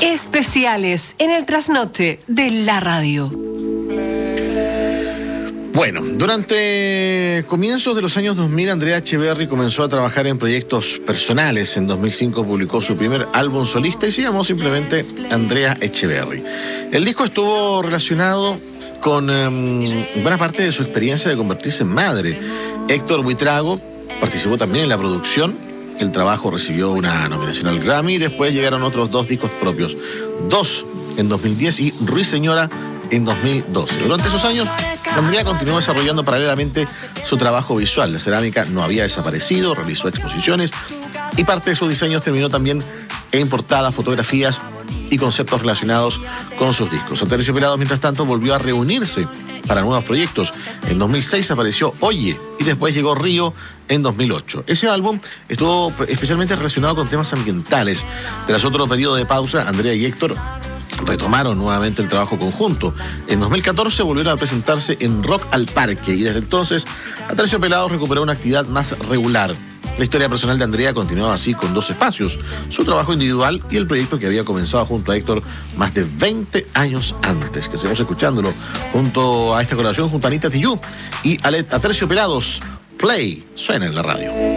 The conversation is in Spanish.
Especiales en el trasnoche de la radio. Bueno, durante comienzos de los años 2000, Andrea Echeverri comenzó a trabajar en proyectos personales. En 2005 publicó su primer álbum solista y se llamó simplemente Andrea Echeverri. El disco estuvo relacionado con buena parte de su experiencia de convertirse en madre. Héctor Buitrago participó también en la producción. El trabajo recibió una nominación al Grammy y después llegaron otros 2 discos propios. 2 en 2010 y Ruiseñora en 2012. Durante esos años, Andrea continuó desarrollando paralelamente su trabajo visual. La cerámica no había desaparecido, realizó exposiciones y parte de sus diseños terminó también en portadas, fotografías y conceptos relacionados con sus discos. Aterciopelados, mientras tanto, volvió a reunirse para nuevos proyectos. En 2006 apareció Oye y después llegó Río en 2008. Ese álbum estuvo especialmente relacionado con temas ambientales. Tras otro periodo de pausa, Andrea y Héctor retomaron nuevamente el trabajo conjunto. En 2014 volvieron a presentarse en Rock al Parque y desde entonces Aterciopelados recuperó una actividad más regular. La historia personal de Andrea continuaba así con 2 espacios: su trabajo individual y el proyecto que había comenzado junto a Héctor más de 20 años antes. Que seguimos escuchándolo junto a esta colaboración junto a Anita Tijoux y Aterciopelados. Play suena en la radio.